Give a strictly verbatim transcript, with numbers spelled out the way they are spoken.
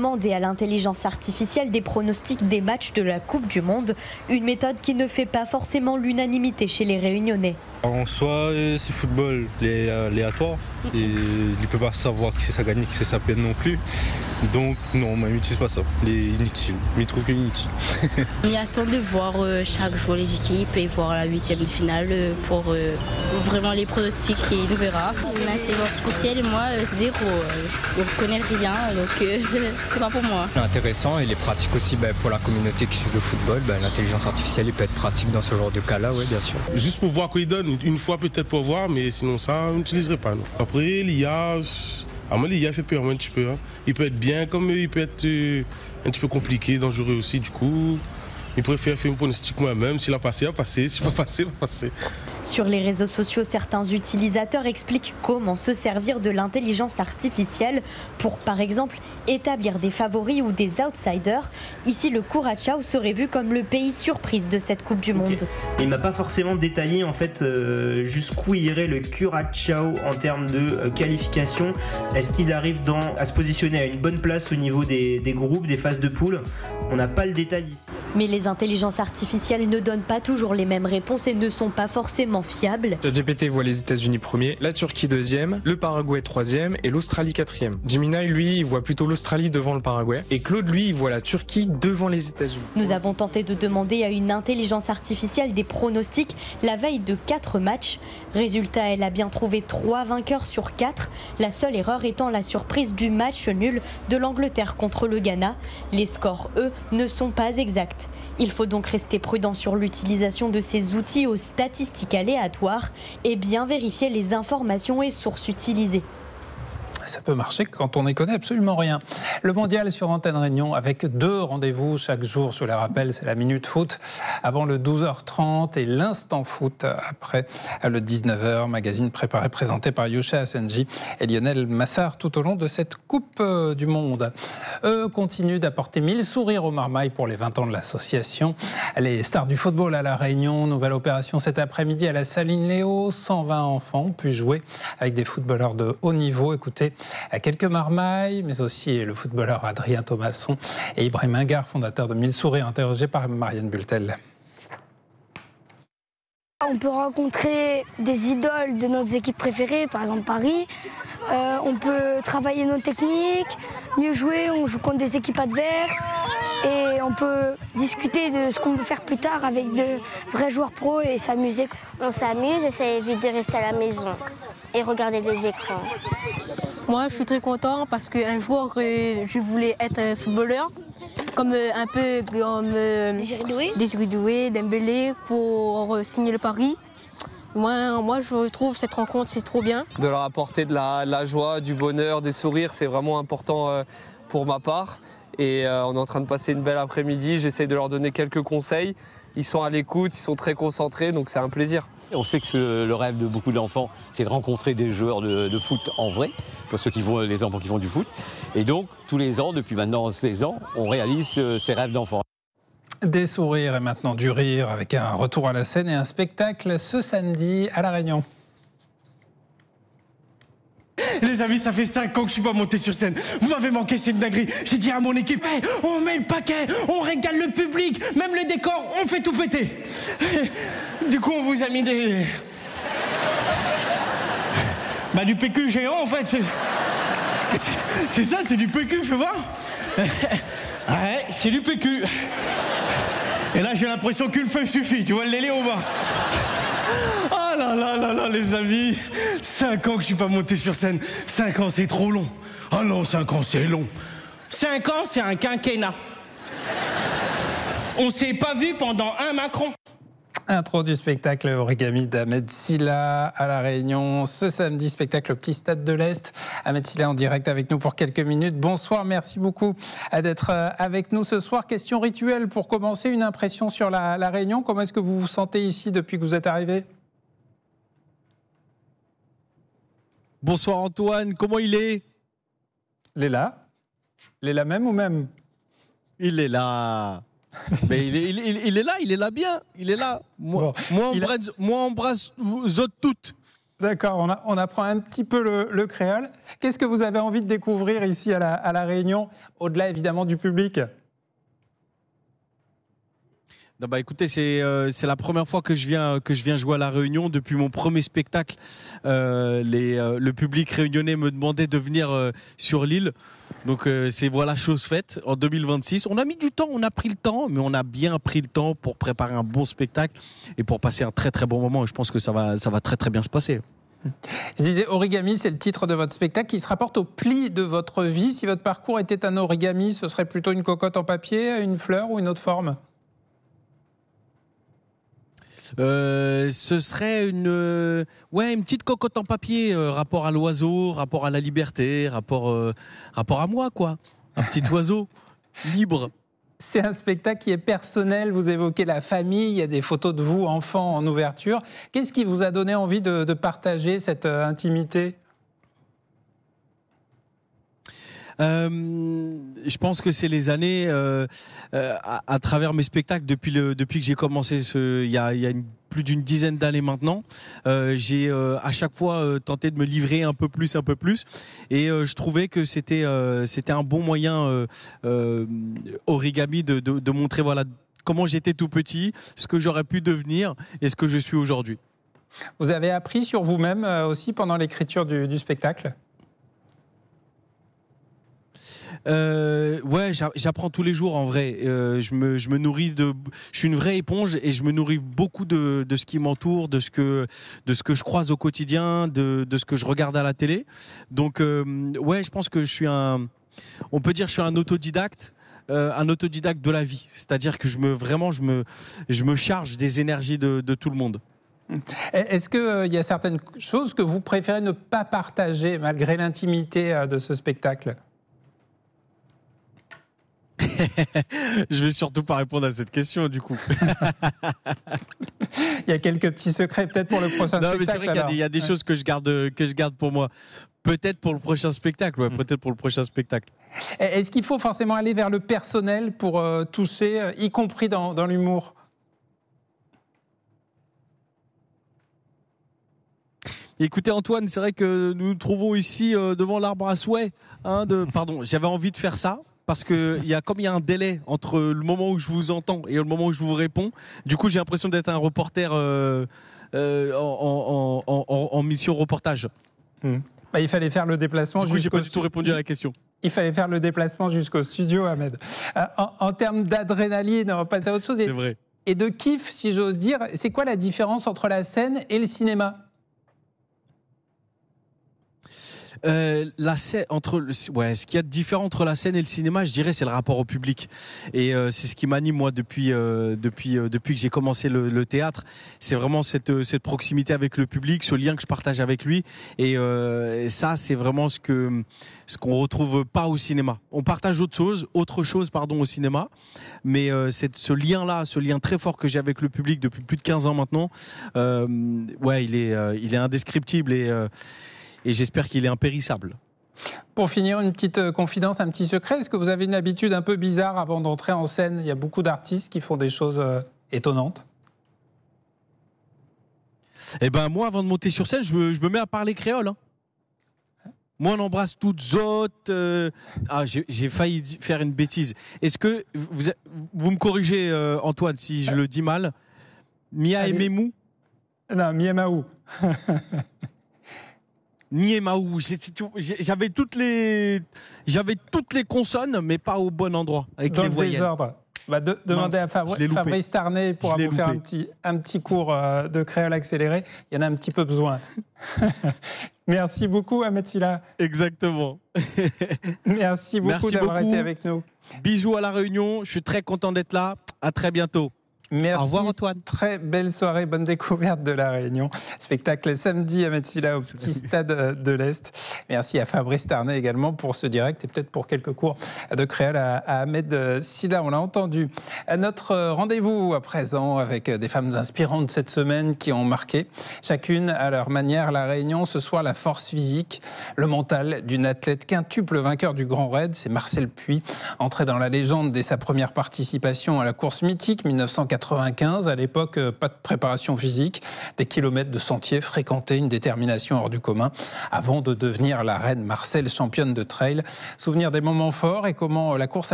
demander à l'intelligence artificielle des pronostics des matchs de la Coupe du Monde, une méthode qui ne fait pas forcément l'unanimité chez les Réunionnais. En soi, c'est football aléatoire et il ne peut pas savoir qui c'est ça gagne, qui c'est ça perd non plus. Donc non, moi, il n'utilise pas ça, il est inutile, mais il trouve qu'il est inutile. Il attend de voir euh, chaque jour les équipes et voir la huitième de finale euh, pour euh, vraiment les pronostics et il nous verra. L'intelligence artificielle, moi, euh, zéro, euh, je ne connais rien, donc euh, c'est pas pour moi. Intéressant, il est pratique aussi bah, pour la communauté qui suit le football. Bah, l'intelligence artificielle il peut être pratique dans ce genre de cas-là, oui, bien sûr. Juste pour voir quoi il donne, une fois peut-être pour voir, mais sinon ça, on n'utiliserait pas. Non. Après, l'I A, à moi l'I A fait peur un petit peu. Hein. Il peut être bien, comme il peut être euh, un petit peu compliqué, dangereux aussi, du coup. Il préfère faire un pronostic moi-même. S'il a passé, il a passé. S'il n'a pas passé, il va passer. Sur les réseaux sociaux, certains utilisateurs expliquent comment se servir de l'intelligence artificielle pour, par exemple, établir des favoris ou des outsiders. Ici, le Curaçao serait vu comme le pays surprise de cette Coupe du Monde. Okay. Il m'a pas forcément détaillé en fait euh, jusqu'où irait le Curaçao en termes de euh, qualification. Est-ce qu'ils arrivent dans, à se positionner à une bonne place au niveau des, des groupes, des phases de poule? On n'a pas le détail ici. Mais les intelligences artificielles ne donnent pas toujours les mêmes réponses et ne sont pas forcément fiables. ChatGPT voit les États-Unis premier, la Turquie deuxième, le Paraguay troisième et l'Australie quatrième. Gemini, lui, il voit plutôt l'Australie devant le Paraguay et Claude, lui, il voit la Turquie devant les États-Unis. Nous avons tenté de demander à une intelligence artificielle des pronostics la veille de quatre matchs. Résultat, elle a bien trouvé trois vainqueurs sur quatre, la seule erreur étant la surprise du match nul de l'Angleterre contre le Ghana. Les scores, eux, ne sont pas exacts. Il faut donc rester prudent sur l'utilisation de ces outils aux statistiques aléatoires et bien vérifier les informations et sources utilisées. Ça peut marcher quand on n'y connaît absolument rien. Le mondial sur Antenne Réunion avec deux rendez-vous chaque jour sur les rappels. C'est la Minute Foot avant le douze heures trente et l'Instant Foot après le dix-neuf heures. Magazine préparé, présenté par Yosha Assenji et Lionel Massard tout au long de cette Coupe du Monde. Eux continuent d'apporter mille sourires aux marmailles pour les vingt ans de l'association. Les stars du football à La Réunion. Nouvelle opération cet après-midi à la Saline Léo. cent vingt enfants ont pu jouer avec des footballeurs de haut niveau. Écoutez, à quelques marmailles, mais aussi le footballeur Adrien Thomasson et Ibrahim Ingar, fondateur de Mille Sourires, interrogé par Marianne Bultel. On peut rencontrer des idoles de nos équipes préférées, par exemple Paris. Euh, on peut travailler nos techniques, mieux jouer, on joue contre des équipes adverses. Et on peut discuter de ce qu'on veut faire plus tard avec de vrais joueurs pros et s'amuser. On s'amuse et ça évite de rester à la maison et regarder des écrans. Moi, je suis très content parce qu'un jour, euh, je voulais être footballeur, comme euh, un peu comme euh, Désiré Doué, Dembélé, pour euh, signer le Paris. Moi, moi, je trouve cette rencontre, c'est trop bien. De leur apporter de la, la joie, du bonheur, des sourires, c'est vraiment important euh, pour ma part. Et euh, on est en train de passer une belle après-midi, j'essaie de leur donner quelques conseils. Ils sont à l'écoute, ils sont très concentrés, donc c'est un plaisir. On sait que le, le rêve de beaucoup d'enfants, c'est de rencontrer des joueurs de, de foot en vrai, pour ceux qui vont, les enfants qui font du foot. Et donc, tous les ans, depuis maintenant seize ans, on réalise euh, ces rêves d'enfants. Des sourires et maintenant du rire, avec un retour à la scène et un spectacle ce samedi à La Réunion. Les amis, ça fait cinq ans que je suis pas monté sur scène. Vous m'avez manqué, c'est une dinguerie. J'ai dit à mon équipe, hey, on met le paquet, on régale le public, même le décor, on fait tout péter. Du coup, on vous a mis des... Bah du P Q géant, en fait. C'est ça, c'est du P Q, fais voir. Ouais, c'est du P Q. Et là, j'ai l'impression qu'une feuille suffit, tu vois le délire ou pas? Oh là là là là, les amis. Cinq ans que je suis pas monté sur scène. Cinq ans, c'est trop long. Oh non, cinq ans, c'est long. Cinq ans, c'est un quinquennat. On s'est pas vu pendant un Macron. Intro du spectacle Origami d'Ahmed Silla à La Réunion. Ce samedi, spectacle au Petit Stade de l'Est. Ahmed Silla en direct avec nous pour quelques minutes. Bonsoir, merci beaucoup d'être avec nous ce soir. Question rituelle pour commencer, une impression sur la, la Réunion. Comment est-ce que vous vous sentez ici depuis que vous êtes arrivé ? Bonsoir Antoine, comment il est ? Il est là. Il est là même ou même ? Il est là. Mais il est, il, est, il est là, il est là bien, il est là. Moi, bon, moi, embrasse, a... moi embrasse vous autres toutes. D'accord, on, a, on apprend un petit peu le, le créole. Qu'est-ce que vous avez envie de découvrir ici à la, à la Réunion, au-delà évidemment du public ? Non, bah écoutez, c'est euh, c'est la première fois que je viens que je viens jouer à la Réunion depuis mon premier spectacle. Euh, les euh, le public réunionnais me demandait de venir euh, sur l'île, donc euh, c'est voilà chose faite en deux mille vingt-six. On a mis du temps, on a pris le temps, mais on a bien pris le temps pour préparer un bon spectacle et pour passer un très très bon moment. Et je pense que ça va ça va très très bien se passer. Je disais origami, c'est le titre de votre spectacle qui se rapporte au pli de votre vie. Si votre parcours était un origami, ce serait plutôt une cocotte en papier, une fleur ou une autre forme ? Euh, ce serait une, euh, ouais, une petite cocotte en papier, euh, rapport à l'oiseau, rapport à la liberté, rapport, euh, rapport à moi, quoi. Un petit oiseau libre. C'est un spectacle qui est personnel. Vous évoquez la famille, il y a des photos de vous, enfants, en ouverture. Qu'est-ce qui vous a donné envie de, de partager cette euh, intimité ? Euh, je pense que c'est les années euh, euh, à, à travers mes spectacles depuis le depuis que j'ai commencé ce, il y a, il y a une, plus d'une dizaine d'années maintenant. Euh, j'ai euh, à chaque fois euh, tenté de me livrer un peu plus, un peu plus, et euh, je trouvais que c'était euh, c'était un bon moyen euh, euh, origami de, de, de montrer voilà comment j'étais tout petit, ce que j'aurais pu devenir et ce que je suis aujourd'hui. Vous avez appris sur vous-même euh, aussi pendant l'écriture du, du spectacle ? Euh, ouais, j'apprends tous les jours en vrai. Euh, je me, je me nourris de, je suis une vraie éponge et je me nourris beaucoup de, de ce qui m'entoure, de ce que, de ce que je croise au quotidien, de, de ce que je regarde à la télé. Donc, euh, ouais, je pense que je suis un, on peut dire, que je suis un autodidacte. Euh, un autodidacte de la vie, c'est-à-dire que je me vraiment je me je me charge des énergies de, de tout le monde. Est-ce qu'il euh, y a certaines choses que vous préférez ne pas partager malgré l'intimité euh, de ce spectacle ? Je vais surtout pas répondre à cette question du coup. Il y a quelques petits secrets peut-être pour le prochain non, spectacle. Non mais c'est vrai qu'il y a des, il y a des ouais. choses que je garde que je garde pour moi. Peut-être pour le prochain spectacle, ouais, peut-être pour le prochain spectacle. Est-ce qu'il faut forcément aller vers le personnel pour euh, toucher, euh, y compris dans, dans l'humour ? Écoutez Antoine, c'est vrai que nous nous trouvons ici euh, devant l'arbre à souhait. Hein, de, pardon, j'avais envie de faire ça. Parce que il y a comme il y a un délai entre le moment où je vous entends et le moment où je vous réponds. Du coup, j'ai l'impression d'être un reporter euh, euh, en, en, en, en mission reportage. Mmh. Bah, il fallait faire le déplacement. Du coup, j'ai pas du tout répondu à la question. Il fallait faire le déplacement jusqu'au studio, Ahmed. Euh, en, en termes d'adrénaline, on va passer à autre chose. C'est vrai. Et de kiff, si j'ose dire, c'est quoi la différence entre la scène et le cinéma ? Euh, la scène entre ouais, ce qu'il y a de différent entre la scène et le cinéma, je dirais, c'est le rapport au public. Et euh, c'est ce qui m'anime moi depuis euh, depuis euh, depuis que j'ai commencé le, le théâtre. C'est vraiment cette cette proximité avec le public, ce lien que je partage avec lui. Et, euh, et ça, c'est vraiment ce que ce qu'on retrouve pas au cinéma. On partage autre chose, autre chose pardon au cinéma, mais euh, c'est ce lien-là, ce lien très fort que j'ai avec le public depuis plus de quinze ans maintenant. Euh, ouais, il est euh, il est indescriptible et euh, Et j'espère qu'il est impérissable. Pour finir, une petite confidence, un petit secret. Est-ce que vous avez une habitude un peu bizarre avant d'entrer en scène ? Il y a beaucoup d'artistes qui font des choses euh, étonnantes. Eh ben moi, avant de monter sur scène, je me, je me mets à parler créole. Hein. Moi, on embrasse toutes autres. Euh... Ah, j'ai, j'ai failli faire une bêtise. Est-ce que vous, vous me corrigez, euh, Antoine, si je le dis mal ? Mia et Memou ? Non, Mia et Maou. Niemaou, j'avais toutes les, j'avais toutes les consonnes, mais pas au bon endroit avec dans les le voyelles. Désordre. Bah de, demandez à Fabri, Fabrice Tarnet pour vous faire un petit, un petit cours euh, de créole accéléré. Il y en a un petit peu besoin. Merci beaucoup, Ahmed Sylla. Exactement. Merci beaucoup Merci d'avoir beaucoup. été avec nous. Bisous à La Réunion. Je suis très content d'être là. À très bientôt. Merci. Au revoir Antoine. Très belle soirée, bonne découverte de La Réunion. Spectacle samedi Ahmed Sylla au petit stade de l'Est. Merci à Fabrice Tarnet également pour ce direct et peut-être pour quelques cours de créole à, à Ahmed Sylla. On l'a entendu. À notre rendez-vous à présent avec des femmes inspirantes cette semaine qui ont marqué chacune à leur manière La Réunion. Ce soir, la force physique, le mental d'une athlète quintuple vainqueur du Grand Raid, c'est Marcel Puy, entré dans la légende dès sa première participation à la course mythique mille neuf cent quatre-vingt-dix. quatre-vingt-quinze. À l'époque, pas de préparation physique, des kilomètres de sentiers fréquentés, une détermination hors du commun, avant de devenir la reine Marcelle, championne de trail. Souvenir des moments forts et comment la course